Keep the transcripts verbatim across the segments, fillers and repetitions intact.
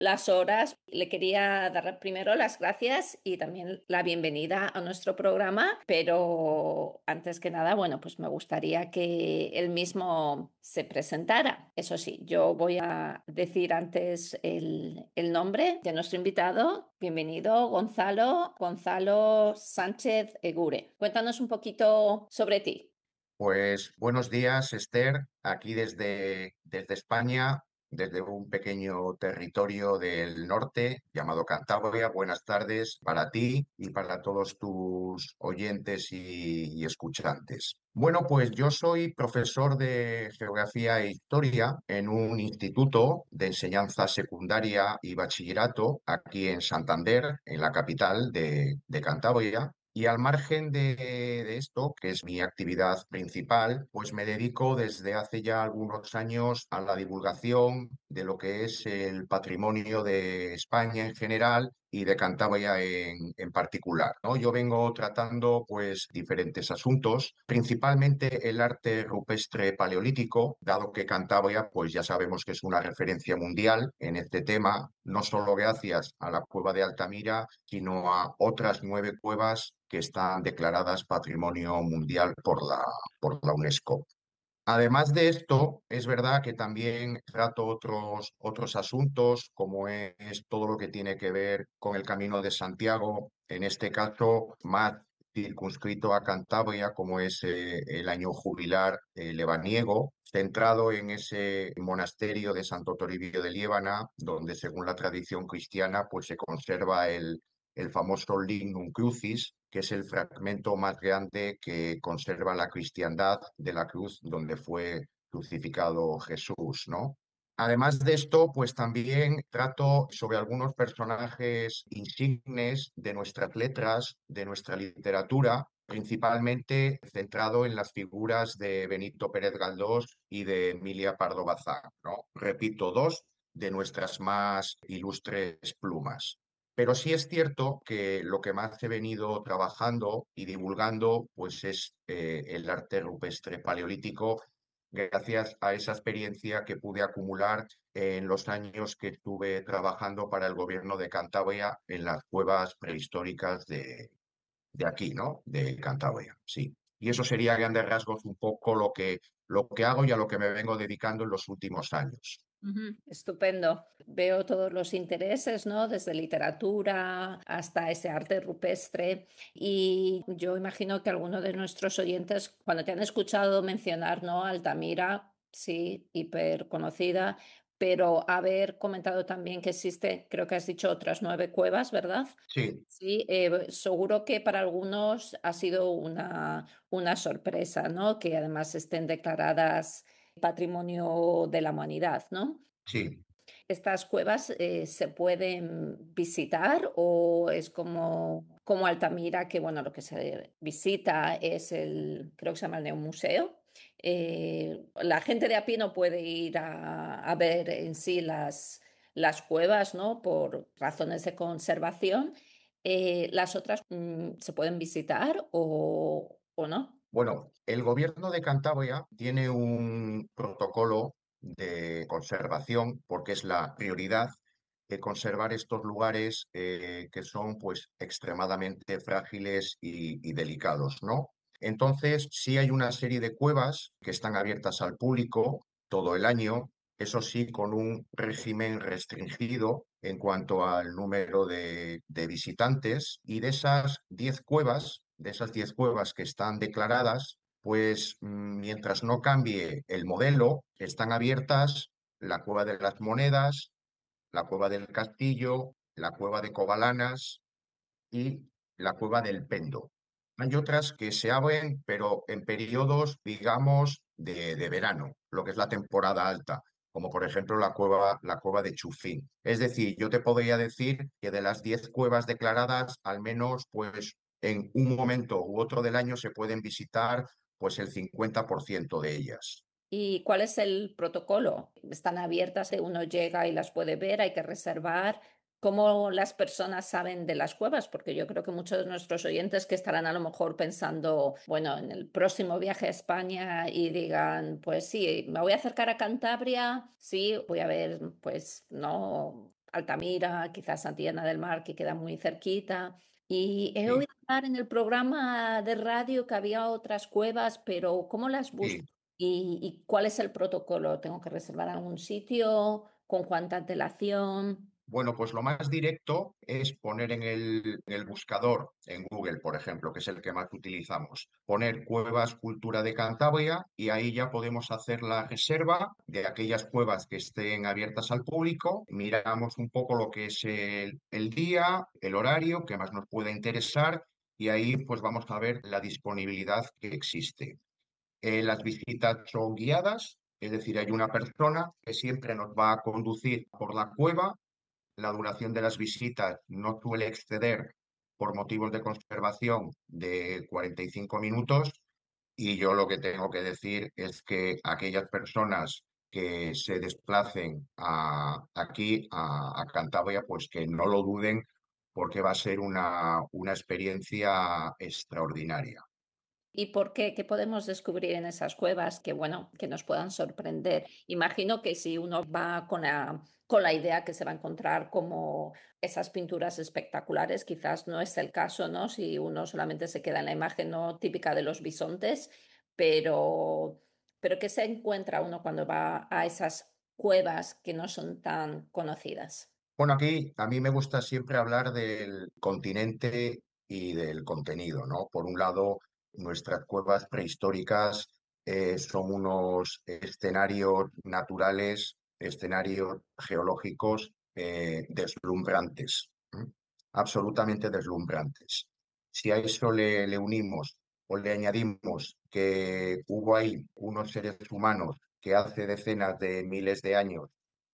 las horas. Le quería dar primero las gracias y también la bienvenida a nuestro programa, pero antes que nada, bueno, pues me gustaría que él mismo se presentara. Eso sí, yo voy a decir antes el, el nombre de nuestro invitado. Bienvenido, Gonzalo, Gonzalo Sánchez Egure. Cuéntanos un poquito sobre ti. Pues buenos días, Esther, aquí desde, desde España, desde un pequeño territorio del norte llamado Cantabria. Buenas tardes para ti y para todos tus oyentes y, y escuchantes. Bueno, pues yo soy profesor de Geografía e Historia en un instituto de enseñanza secundaria y bachillerato aquí en Santander, en la capital de, de Cantabria. Y al margen de, de esto, que es mi actividad principal, pues me dedico desde hace ya algunos años a la divulgación de lo que es el patrimonio de España en general y de Cantabria en, en particular, ¿no? Yo vengo tratando pues diferentes asuntos, principalmente el arte rupestre paleolítico, dado que Cantabria pues ya sabemos que es una referencia mundial en este tema, no solo gracias a la cueva de Altamira, sino a otras nueve cuevas que están declaradas Patrimonio Mundial por la, por la UNESCO. Además de esto, es verdad que también trato otros, otros asuntos, como es todo lo que tiene que ver con el Camino de Santiago, en este caso más circunscrito a Cantabria, como es eh, el año jubilar eh, lebaniego, centrado en ese monasterio de Santo Toribio de Liébana, donde según la tradición cristiana pues se conserva el, el famoso Lignum Crucis, que es el fragmento más grande que conserva la cristiandad de la cruz donde fue crucificado Jesús, ¿no? Además de esto, pues también trato sobre algunos personajes insignes de nuestras letras, de nuestra literatura, principalmente centrado en las figuras de Benito Pérez Galdós y de Emilia Pardo Bazán, ¿no? Repito, dos de nuestras más ilustres plumas. Pero sí es cierto que lo que más he venido trabajando y divulgando pues es eh, el arte rupestre paleolítico, gracias a esa experiencia que pude acumular en los años que estuve trabajando para el gobierno de Cantabria en las cuevas prehistóricas de, de aquí, ¿no? De Cantabria, sí. Y eso sería a grandes rasgos un poco lo que, lo que hago y a lo que me vengo dedicando en los últimos años. Ujú, estupendo. Veo todos los intereses, ¿no? Desde literatura hasta ese arte rupestre. Y yo imagino que algunos de nuestros oyentes, cuando te han escuchado mencionar, ¿no? Altamira, sí, hiper conocida, pero haber comentado también que existe, creo que has dicho otras nueve cuevas, ¿verdad? Sí, Sí, eh, seguro que para algunos ha sido una, una sorpresa, ¿no? Que además estén declaradas Patrimonio de la Humanidad, ¿no? sí. ¿Estas cuevas eh, se pueden visitar o es como, como Altamira, que bueno, lo que se visita es el, creo que se llama el Neomuseo? Eh, la gente de a pie no puede ir a, a ver en sí las, las cuevas, ¿no? Por razones de conservación. Eh, ¿las otras mm, se pueden visitar o, o no? Bueno, el gobierno de Cantabria tiene un protocolo de conservación porque es la prioridad de conservar estos lugares eh, que son pues extremadamente frágiles y, y delicados, ¿no? Entonces, sí hay una serie de cuevas que están abiertas al público todo el año, eso sí, con un régimen restringido en cuanto al número de, de visitantes, y de esas diez cuevas, de esas diez cuevas que están declaradas, pues mm, mientras no cambie el modelo, están abiertas la Cueva de las Monedas, la Cueva del Castillo, la Cueva de Covalanas y la Cueva del Pendo. Hay otras que se abren, pero en periodos, digamos, de, de verano, lo que es la temporada alta, como por ejemplo la cueva, la cueva de Chufín. Es decir, yo te podría decir que de las diez cuevas declaradas, al menos pues en un momento u otro del año se pueden visitar pues el cincuenta por ciento de ellas. ¿Y cuál es el protocolo? ¿Están abiertas? ¿Uno llega y las puede ver? ¿Hay que reservar? ¿Cómo las personas saben de las cuevas? Porque yo creo que muchos de nuestros oyentes que estarán a lo mejor pensando, bueno, en el próximo viaje a España y digan, pues sí, me voy a acercar a Cantabria, sí, voy a ver, pues, no, Altamira, quizás Santillana del Mar, que queda muy cerquita. Y he Sí, oído hablar en el programa de radio que había otras cuevas, pero ¿cómo las busco? sí. ¿Y, y cuál es el protocolo? ¿Tengo que reservar algún sitio? ¿Con cuánta antelación? Bueno, pues lo más directo es poner en el, en el buscador, en Google, por ejemplo, que es el que más utilizamos, poner Cuevas Cultura de Cantabria y ahí ya podemos hacer la reserva de aquellas cuevas que estén abiertas al público. Miramos un poco lo que es el, el día, el horario que más nos pueda interesar y ahí pues vamos a ver la disponibilidad que existe. Eh, las visitas son guiadas, es decir, hay una persona que siempre nos va a conducir por la cueva. La duración de las visitas no suele exceder, por motivos de conservación, de cuarenta y cinco minutos y yo lo que tengo que decir es que aquellas personas que se desplacen a- aquí a, a Cantabria, pues que no lo duden porque va a ser una, una experiencia extraordinaria. ¿Y por qué? ¿Qué podemos descubrir en esas cuevas que, bueno, que nos puedan sorprender? Imagino que si uno va con la, con la idea que se va a encontrar como esas pinturas espectaculares, quizás no es el caso, ¿no? Si uno solamente se queda en la imagen no típica de los bisontes, pero, pero ¿qué se encuentra uno cuando va a esas cuevas que no son tan conocidas? Bueno, aquí a mí me gusta siempre hablar del continente y del contenido, ¿no? Por un lado, nuestras cuevas prehistóricas eh, son unos escenarios naturales, escenarios geológicos eh, deslumbrantes, ¿eh? Absolutamente deslumbrantes. Si a eso le, le unimos o le añadimos que hubo ahí unos seres humanos que hace decenas de miles de años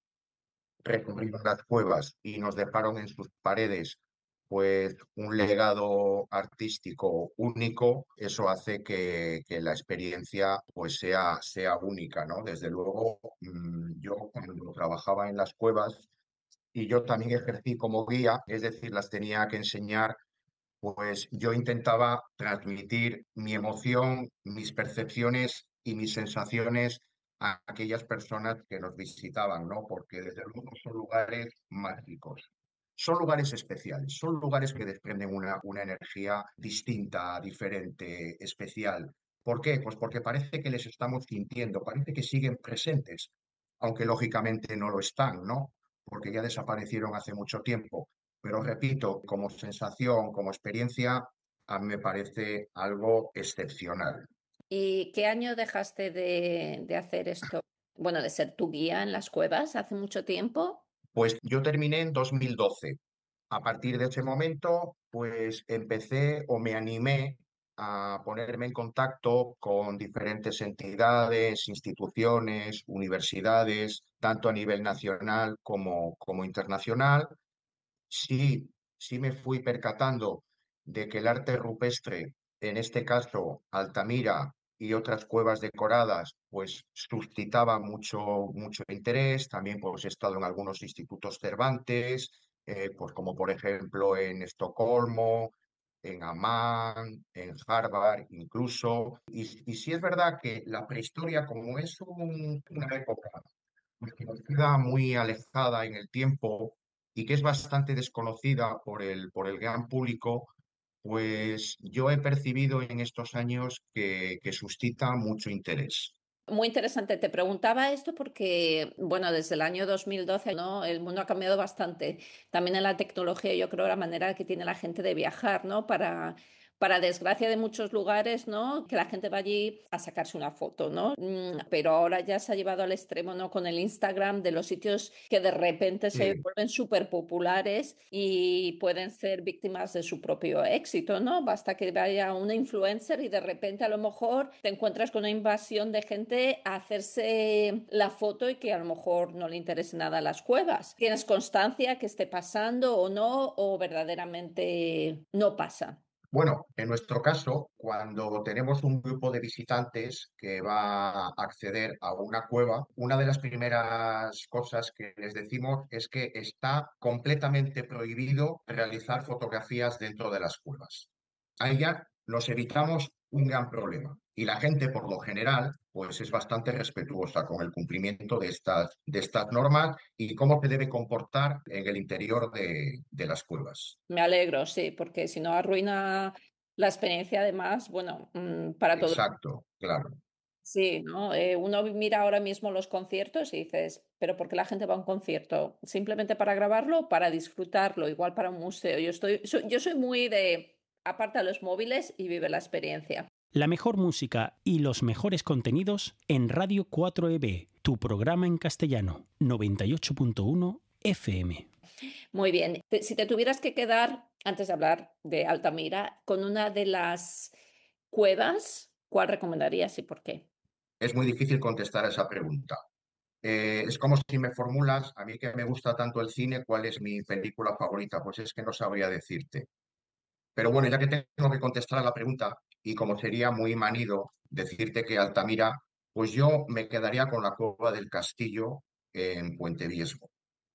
recorrimos las cuevas y nos dejaron en sus paredes pues un legado artístico único, eso hace que, que la experiencia pues sea, sea única, ¿no? Desde luego, mm, yo cuando trabajaba en las cuevas y yo también ejercí como guía, es decir, las tenía que enseñar, pues yo intentaba transmitir mi emoción, mis percepciones y mis sensaciones a aquellas personas que nos visitaban, ¿no? Porque desde luego son lugares mágicos, son lugares especiales, son lugares que desprenden una, una energía distinta, diferente, especial. ¿Por qué? Pues porque parece que les estamos sintiendo, parece que siguen presentes, aunque lógicamente no lo están, ¿no? Porque ya desaparecieron hace mucho tiempo. Pero repito, como sensación, como experiencia, a mí me parece algo excepcional. ¿Y qué año dejaste de, de hacer esto? Bueno, de ser tu guía en las cuevas, ¿hace mucho tiempo? Pues yo terminé en dos mil doce. A partir de ese momento, pues empecé o me animé a ponerme en contacto con diferentes entidades, instituciones, universidades, tanto a nivel nacional como, como internacional. Sí, sí me fui percatando de que el arte rupestre, en este caso Altamira y otras cuevas decoradas, pues suscitaba mucho, mucho interés. También pues he estado en algunos institutos Cervantes, eh, pues como por ejemplo en Estocolmo, en Amán, en Harvard incluso. Y, y sí es verdad que la prehistoria, como es un- una época porque nos queda muy alejada en el tiempo y que es bastante desconocida por el, por el gran público, pues yo he percibido en estos años que, que suscita mucho interés. Muy interesante. Te preguntaba esto porque, bueno, desde el año dos mil doce, ¿no? El mundo ha cambiado bastante. También en la tecnología, yo creo, la manera que tiene la gente de viajar, ¿no? Para, para desgracia de muchos lugares, ¿no? Que la gente va allí a sacarse una foto, ¿no? Mm, pero ahora ya se ha llevado al extremo, ¿no? Con el Instagram de los sitios que de repente se Sí, vuelven súper populares y pueden ser víctimas de su propio éxito, ¿no? Basta que vaya una influencer y de repente a lo mejor te encuentras con una invasión de gente a hacerse la foto y que a lo mejor no le interese nada las cuevas. ¿Tienes constancia que esté pasando o no, o verdaderamente no pasa? bueno, en nuestro caso, cuando tenemos un grupo de visitantes que va a acceder a una cueva, una de las primeras cosas que les decimos es que está completamente prohibido realizar fotografías dentro de las cuevas. Ahí ya nos evitamos un gran problema. Y la gente, por lo general, pues es bastante respetuosa con el cumplimiento de estas, de estas normas y cómo se debe comportar en el interior de, de las cuevas. Me alegro, sí, porque si no arruina la experiencia además, bueno, mm, para todo. Exacto, claro. Sí, ¿no? Eh, uno mira ahora mismo los conciertos y dices, pero ¿por qué la gente va a un concierto? ¿Simplemente para grabarlo o para disfrutarlo? Igual para un museo. Yo estoy, soy- yo soy muy de aparta los móviles y vive la experiencia. La mejor música y los mejores contenidos en Radio cuatro E B, tu programa en castellano, noventa y ocho punto uno F M. Muy bien. Te- Si te tuvieras que quedar, antes de hablar de Altamira, con una de las cuevas, ¿cuál recomendarías y por qué? Es muy difícil contestar a esa pregunta. Eh, es como si me formulas, a mí que me gusta tanto el cine, ¿cuál es mi película favorita? Pues es que no sabría decirte. Pero bueno, ya que tengo que contestar a la pregunta, y como sería muy manido decirte que Altamira, pues yo me quedaría con la cueva del Castillo en Puente Viesgo.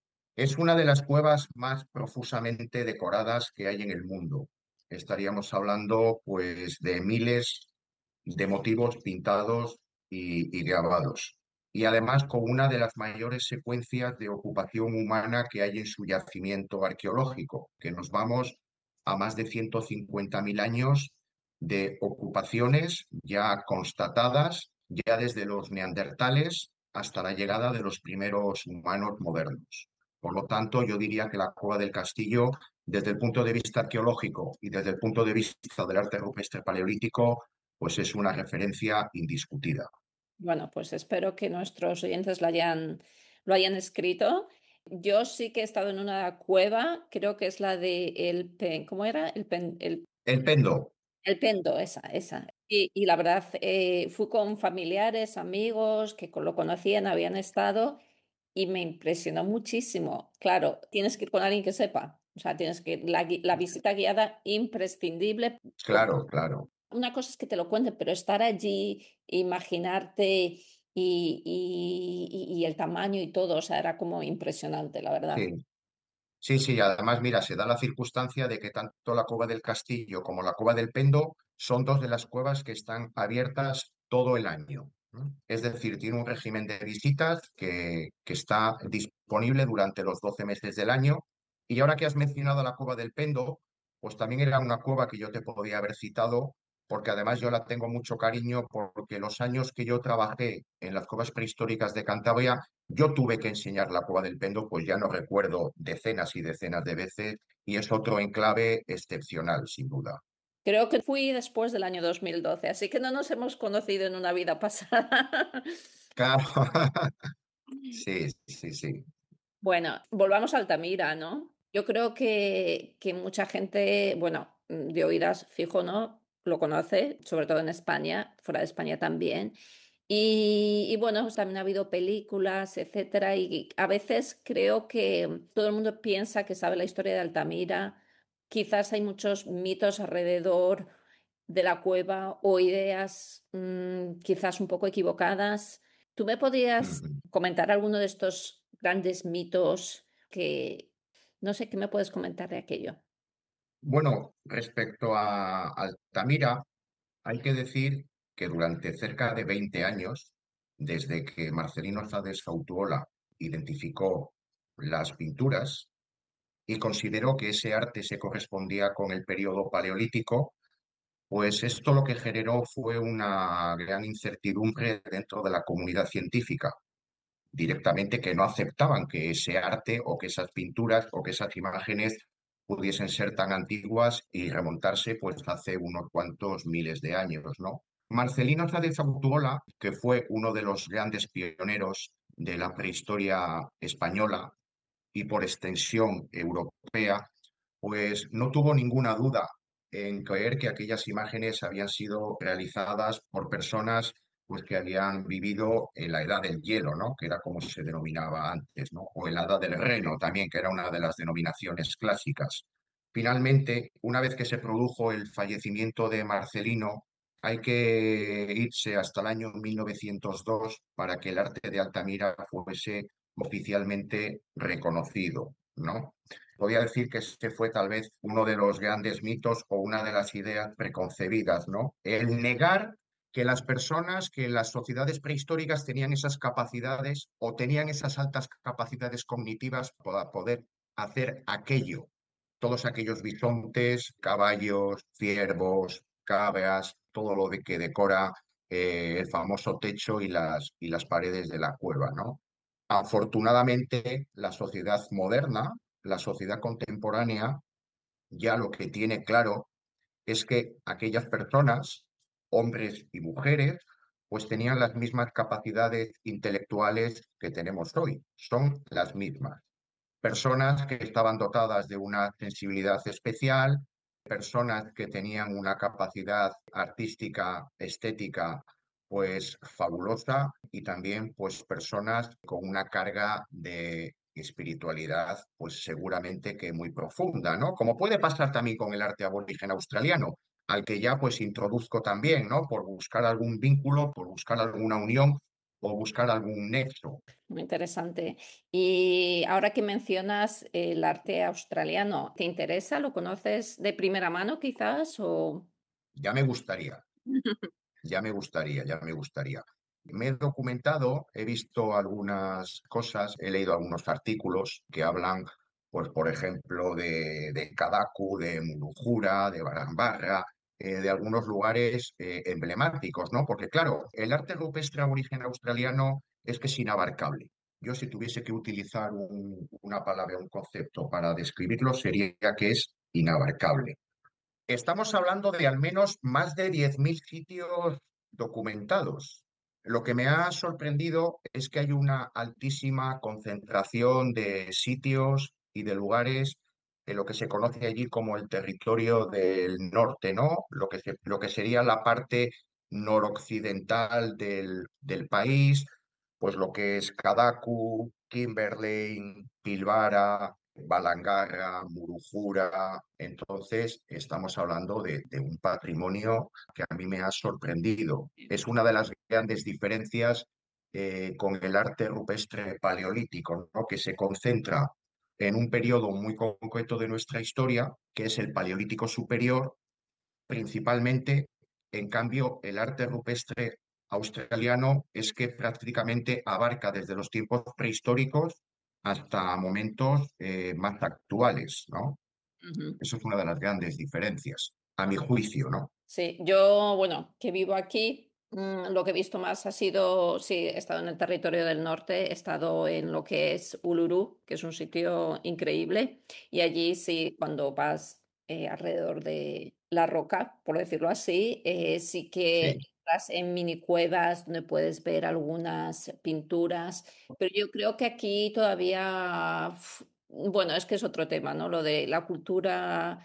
Es una de las cuevas más profusamente decoradas que hay en el mundo. Estaríamos hablando, pues, de miles de motivos pintados y, y grabados. Y además con una de las mayores secuencias de ocupación humana que hay en su yacimiento arqueológico, que nos vamos a más de ciento cincuenta mil años de ocupaciones ya constatadas, ya desde los neandertales hasta la llegada de los primeros humanos modernos. Por lo tanto, yo diría que la Cueva del Castillo, desde el punto de vista arqueológico y desde el punto de vista del arte rupestre paleolítico, pues es una referencia indiscutida. Bueno, pues espero que nuestros oyentes lo hayan, lo hayan escrito. Yo sí que he estado en una cueva, creo que es la de el Pen, ¿cómo era? El Pen, el, El Pendo, el Pendo, esa, esa. Y, y la verdad, eh, fui con familiares, amigos que co- lo conocían, habían estado y me impresionó muchísimo. Claro, tienes que ir con alguien que sepa. O sea, tienes que la, gui- la visita guiada imprescindible. claro, claro. Una cosa es que te lo cuenten, pero estar allí, imaginarte y, y- y- y el tamaño y todo, o sea, era como impresionante, la verdad. Sí, sí, sí. Además, mira, se da la circunstancia de que tanto la Cueva del Castillo como la Cueva del Pendo son dos de las cuevas que están abiertas todo el año, ¿no? Es decir, tiene un régimen de visitas que, que está disponible durante los doce meses del año. Y ahora que has mencionado la Cueva del Pendo, pues también era una cueva que yo te podría haber citado, porque además yo la tengo mucho cariño, porque los años que yo trabajé en las cuevas prehistóricas de Cantabria, yo tuve que enseñar la Cueva del Pendo, pues ya no recuerdo decenas y decenas de veces, y es otro enclave excepcional, sin duda. Creo que fui después del año dos mil doce, así que no nos hemos conocido en una vida pasada. Claro, sí, sí, sí. Bueno, volvamos a Altamira, ¿no? Yo creo que, que mucha gente, bueno, de oídas fijo, ¿no? Lo conoce, sobre todo en España, fuera de España también. Y, y bueno, pues también ha habido películas, etcétera, y a veces creo que todo el mundo piensa que sabe la historia de Altamira. Quizás hay muchos mitos alrededor de la cueva o ideas mm, quizás un poco equivocadas. ¿Tú me podrías Ujú. comentar alguno de estos grandes mitos que, no sé, qué me puedes comentar de aquello? Bueno, respecto a Altamira, hay que decir que durante cerca de veinte años, desde que Marcelino Zades Autuola identificó las pinturas y consideró que ese arte se correspondía con el periodo paleolítico, pues esto lo que generó fue una gran incertidumbre dentro de la comunidad científica, directamente que no aceptaban que ese arte o que esas pinturas o que esas imágenes pudiesen ser tan antiguas y remontarse pues hace unos cuantos miles de años, ¿no? Marcelino Sáenz Autuola, que fue uno de los grandes pioneros de la prehistoria española y por extensión europea, pues no tuvo ninguna duda en creer que aquellas imágenes habían sido realizadas por personas pues, que habían vivido en la edad del hielo, ¿no? Que era como se denominaba antes, ¿no? O en la edad del Reno también, que era una de las denominaciones clásicas. Finalmente, una vez que se produjo el fallecimiento de Marcelino, hay que irse hasta el año mil novecientos dos para que el arte de Altamira fuese oficialmente reconocido, ¿no? podría decir que este fue tal vez uno de los grandes mitos o una de las ideas preconcebidas, ¿no? El negar que las personas, que las sociedades prehistóricas tenían esas capacidades o tenían esas altas capacidades cognitivas para poder hacer aquello. Todos aquellos bisontes, caballos, ciervos, cabras, todo lo de que decora eh, el famoso techo y las, y las paredes de la cueva, ¿no? Afortunadamente, la sociedad moderna, la sociedad contemporánea, ya lo que tiene claro es que aquellas personas, hombres y mujeres, pues tenían las mismas capacidades intelectuales que tenemos hoy, son las mismas. Personas que estaban dotadas de una sensibilidad especial, personas que tenían una capacidad artística, estética, pues fabulosa, y también pues personas con una carga de espiritualidad, pues seguramente que muy profunda, ¿no? Como puede pasar también con el arte aborigen australiano, al que ya pues introduzco también, ¿no? Por buscar algún vínculo, por buscar alguna unión o buscar algún nexo. Muy interesante. Y ahora que mencionas el arte australiano, ¿te interesa? ¿Lo conoces de primera mano quizás? O... Ya me gustaría. Ya me gustaría, ya me gustaría. Me he documentado, he visto algunas cosas, he leído algunos artículos que hablan, pues, por ejemplo, de, de Kadaku, de Murujura, de Barambarra, eh, de algunos lugares eh, emblemáticos, ¿no? Porque, claro, el arte rupestre aborigen australiano es que es inabarcable. Yo, si tuviese que utilizar un- una palabra, un concepto para describirlo, sería que es inabarcable. Estamos hablando de al menos más de diez mil sitios documentados. Lo que me ha sorprendido es que hay una altísima concentración de sitios y de lugares en lo que se conoce allí como el territorio del norte, ¿no? Lo que, se- lo que sería la parte noroccidental del, del país, pues lo que es Kadaku, Kimberley, Pilbara, Balangarra, Murujura. Entonces, estamos hablando de, de un patrimonio que a mí me ha sorprendido. Es una de las grandes diferencias eh, con el arte rupestre paleolítico, ¿no? Que se concentra en un periodo muy concreto de nuestra historia, que es el Paleolítico Superior, principalmente. En cambio, el arte rupestre australiano es que prácticamente abarca desde los tiempos prehistóricos hasta momentos eh, más actuales, ¿no? Ujú. Eso es una de las grandes diferencias, a mi juicio, ¿no? Sí, yo, bueno, que vivo aquí, mm, lo que he visto más ha sido, sí, he estado en el territorio del norte, he estado en lo que es Uluru, que es un sitio increíble, y allí sí, cuando vas eh, alrededor de la roca, por decirlo así, eh, sí que Sí, estás en mini cuevas donde puedes ver algunas pinturas, pero yo creo que aquí todavía, uf, bueno, es que es otro tema, ¿no? Lo de la cultura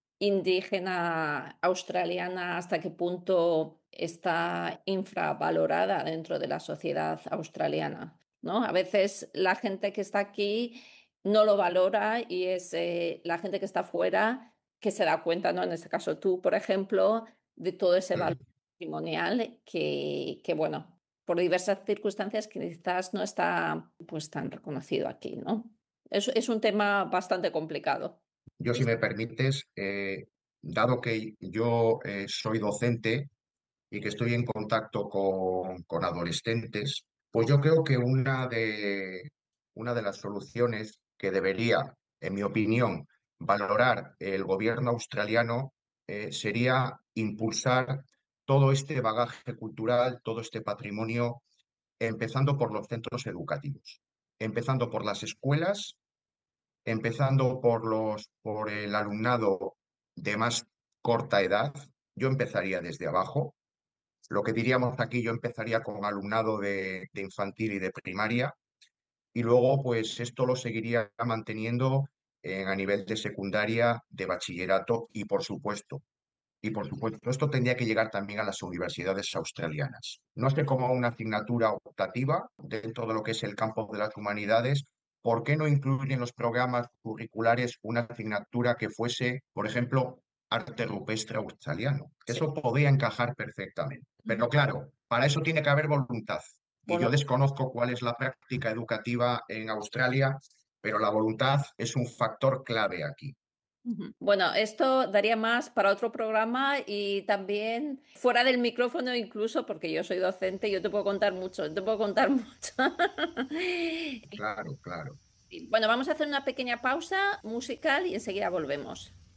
indígena australiana, hasta qué punto está infravalorada dentro de la sociedad australiana, ¿no? A veces la gente que está aquí no lo valora y es eh, la gente que está fuera que se da cuenta, ¿no? En este caso tú, por ejemplo, de todo ese valor mm. patrimonial que, que, bueno, por diversas circunstancias quizás no está pues tan reconocido aquí, ¿no? Es, es un tema bastante complicado. Yo, si me permites, eh, dado que yo eh, soy docente y que estoy en contacto con, con adolescentes, pues yo creo que una de, una de las soluciones que debería, en mi opinión, valorar el gobierno australiano eh, sería impulsar todo este bagaje cultural, todo este patrimonio, empezando por los centros educativos, empezando por las escuelas, empezando por los, por el alumnado de más corta edad. Yo empezaría desde abajo. Lo que diríamos aquí, yo empezaría con alumnado de, de infantil y de primaria, y luego pues esto lo seguiría manteniendo en- a nivel de secundaria, de bachillerato y por supuesto, y por supuesto, esto tendría que llegar también a las universidades australianas. No sé, como una asignatura optativa dentro de lo que es el campo de las humanidades. ¿Por qué no incluir en los programas curriculares una asignatura que fuese, por ejemplo, arte rupestre australiano? Sí. Eso podría encajar perfectamente. Ujú. Pero claro, para eso tiene que haber voluntad. Y Bueno, yo desconozco cuál es la práctica educativa en Australia, pero la voluntad es un factor clave aquí. Ujú. Bueno, esto daría más para otro programa y también fuera del micrófono incluso, porque yo soy docente, yo te puedo contar mucho, te puedo contar mucho. Claro, claro. Y bueno, vamos a hacer una pequeña pausa musical y enseguida volvemos.